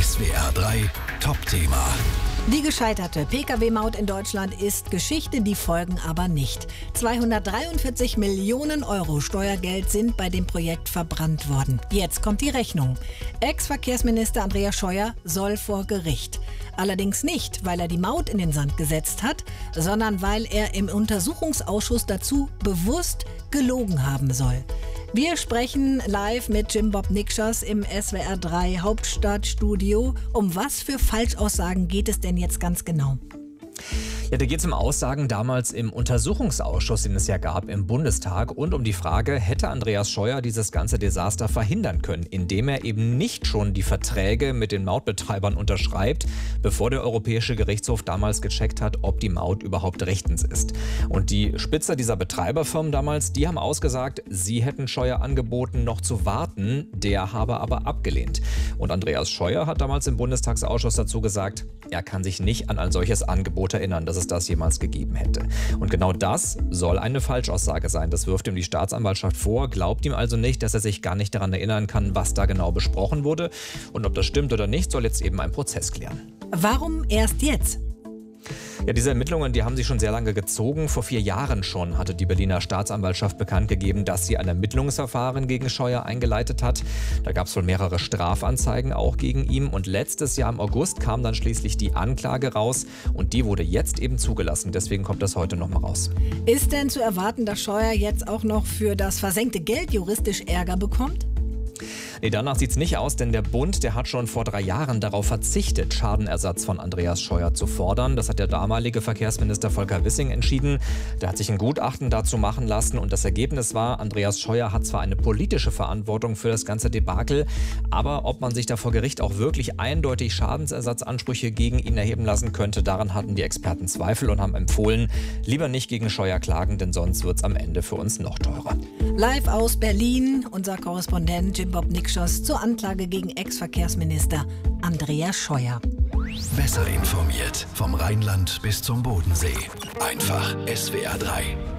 SWR 3 Top-Thema. Die gescheiterte Pkw-Maut in Deutschland ist Geschichte, die Folgen aber nicht. 243 Millionen Euro Steuergeld sind bei dem Projekt verbrannt worden. Jetzt kommt die Rechnung. Ex-Verkehrsminister Andreas Scheuer soll vor Gericht. Allerdings nicht, weil er die Maut in den Sand gesetzt hat, sondern weil er im Untersuchungsausschuss dazu bewusst gelogen haben soll. Wir sprechen live mit Jim Bob Nikschas im SWR 3 Hauptstadtstudio. Um was für Falschaussagen geht es denn jetzt ganz genau? Ja, da geht es um Aussagen damals im Untersuchungsausschuss, den es ja gab im Bundestag, und um die Frage, hätte Andreas Scheuer dieses ganze Desaster verhindern können, indem er eben nicht schon die Verträge mit den Mautbetreibern unterschreibt, bevor der Europäische Gerichtshof damals gecheckt hat, ob die Maut überhaupt rechtens ist. Und die Spitze dieser Betreiberfirmen damals, die haben ausgesagt, sie hätten Scheuer angeboten, noch zu warten, der habe aber abgelehnt. Und Andreas Scheuer hat damals im Bundestagsausschuss dazu gesagt, er kann sich nicht an ein solches Angebot erinnern, dass es das jemals gegeben hätte. Und genau das soll eine Falschaussage sein. Das wirft ihm die Staatsanwaltschaft vor, glaubt ihm also nicht, dass er sich gar nicht daran erinnern kann, was da genau besprochen wurde. Und ob das stimmt oder nicht, soll jetzt eben ein Prozess klären. Warum erst jetzt? Ja, diese Ermittlungen, die haben sich schon sehr lange gezogen. Vor 4 Jahren schon hatte die Berliner Staatsanwaltschaft bekannt gegeben, dass sie ein Ermittlungsverfahren gegen Scheuer eingeleitet hat. Da gab es wohl mehrere Strafanzeigen auch gegen ihn. Und letztes Jahr im August kam dann schließlich die Anklage raus. Und die wurde jetzt eben zugelassen. Deswegen kommt das heute nochmal raus. Ist denn zu erwarten, dass Scheuer jetzt auch noch für das versenkte Geld juristisch Ärger bekommt? Nee, danach sieht's nicht aus, denn der Bund, der hat schon vor 3 Jahren darauf verzichtet, Schadenersatz von Andreas Scheuer zu fordern. Das hat der damalige Verkehrsminister Volker Wissing entschieden. Der hat sich ein Gutachten dazu machen lassen und das Ergebnis war, Andreas Scheuer hat zwar eine politische Verantwortung für das ganze Debakel, aber ob man sich da vor Gericht auch wirklich eindeutig Schadensersatzansprüche gegen ihn erheben lassen könnte, daran hatten die Experten Zweifel und haben empfohlen, lieber nicht gegen Scheuer klagen, denn sonst wird's am Ende für uns noch teurer. Live aus Berlin, unser Korrespondent Jim Bob Nikschas zur Anklage gegen Ex-Verkehrsminister Andreas Scheuer. Besser informiert vom Rheinland bis zum Bodensee. Einfach SWR 3.